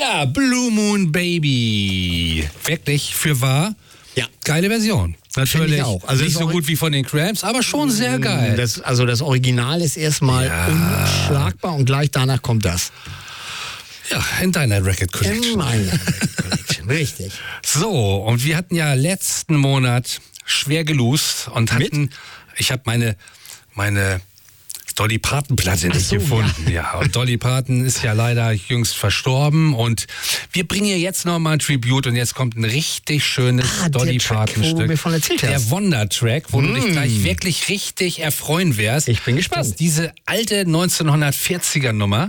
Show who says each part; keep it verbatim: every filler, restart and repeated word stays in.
Speaker 1: Ja, Blue Moon Baby. Wirklich, für wahr.
Speaker 2: Ja.
Speaker 1: Geile Version. Natürlich
Speaker 2: ich auch. Also
Speaker 1: nicht
Speaker 2: das
Speaker 1: so
Speaker 2: Ori-
Speaker 1: gut wie von den Cramps, aber schon sehr geil.
Speaker 2: Das, also das Original ist erstmal
Speaker 1: Ja.
Speaker 2: unschlagbar und gleich danach kommt das.
Speaker 1: Ja, in deiner Record Collection.
Speaker 2: In meiner Collection, richtig.
Speaker 1: So, und wir hatten ja letzten Monat schwer gelost und hatten, ich habe meine, meine Dolly Parton-Platte nicht
Speaker 2: so,
Speaker 1: gefunden. Ja. Und Dolly Parton ist ja leider jüngst verstorben und wir bringen ihr jetzt nochmal ein Tribute und jetzt kommt ein richtig schönes
Speaker 2: Ah,
Speaker 1: Dolly
Speaker 2: der Track, wo du
Speaker 1: Parton-Stück.
Speaker 2: mir von erzählt
Speaker 1: Der
Speaker 2: hast.
Speaker 1: Wonder-Track, wo du dich
Speaker 2: Mm.
Speaker 1: gleich wirklich richtig erfreuen wirst.
Speaker 2: Ich bin gespannt.
Speaker 1: Dass diese alte neunzehnhundertvierziger Nummer